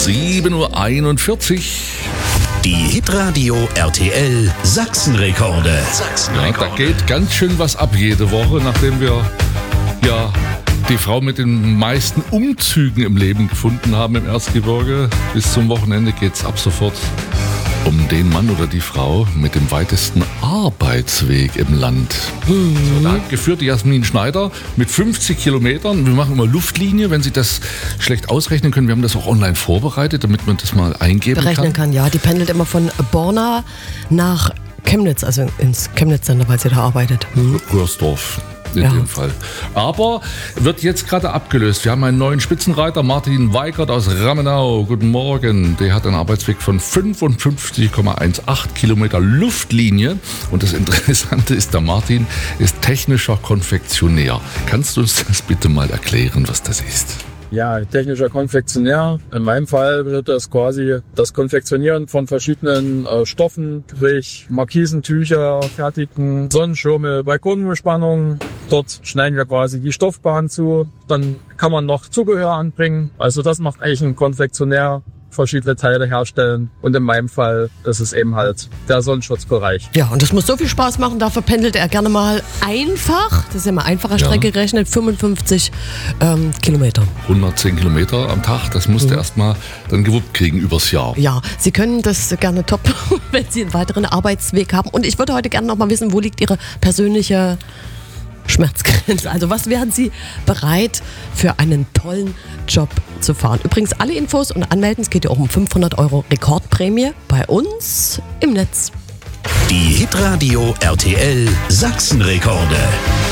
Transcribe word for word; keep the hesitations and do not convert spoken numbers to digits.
sieben Uhr einundvierzig. Die Hitradio R T L Sachsenrekorde. Ja, da geht ganz schön was ab jede Woche, nachdem wir ja die Frau mit den meisten Umzügen im Leben gefunden haben im Erzgebirge. Bis zum Wochenende geht's ab sofort um den Mann oder die Frau mit dem weitesten Arbeitsweg im Land. Mhm. So, da hat geführt die Jasmin Schneider mit fünfzig Kilometern. Wir machen immer Luftlinie, wenn Sie das schlecht ausrechnen können. Wir haben das auch online vorbereitet, damit man das mal eingeben berechnen kann. kann. Ja, die pendelt immer von Borna nach Chemnitz, also ins Chemnitz-Sender, weil sie da arbeitet. Mhm. Röhrsdorf. In ja. dem Fall. Aber wird jetzt gerade abgelöst. Wir haben einen neuen Spitzenreiter, Martin Weigert aus Ramenau. Guten Morgen. Der hat einen Arbeitsweg von fünfundfünfzig Komma achtzehn Kilometer Luftlinie. Und das Interessante ist, der Martin ist technischer Konfektionär. Kannst du uns das bitte mal erklären, was das ist? Ja, technischer Konfektionär. In meinem Fall wird das quasi das Konfektionieren von verschiedenen äh, Stoffen, sprich Markisentücher, fertigen Sonnenschirme, Balkonbespannung. Dort schneiden wir quasi die Stoffbahn zu. Dann kann man noch Zubehör anbringen. Also das macht eigentlich ein Konfektionär. Verschiedene Teile herstellen und in meinem Fall ist es eben halt der Sonnenschutzbereich. Ja, und das muss so viel Spaß machen, dafür pendelt er gerne mal einfach, das ist ja mal einfacher Strecke ja. gerechnet, fünfundfünfzig ähm, Kilometer. hundertzehn Kilometer am Tag, das musst mhm. du erstmal dann gewuppt kriegen übers Jahr. Ja, Sie können das gerne toppen, wenn Sie einen weiteren Arbeitsweg haben. Und ich würde heute gerne noch mal wissen, wo liegt Ihre persönliche Schmerzgrenze? Also was wären Sie bereit für einen tollen Job zu fahren? Übrigens alle Infos und Anmelden, es geht ja auch um fünfhundert Euro Rekordprämie bei uns im Netz. Die Hitradio R T L Sachsenrekorde.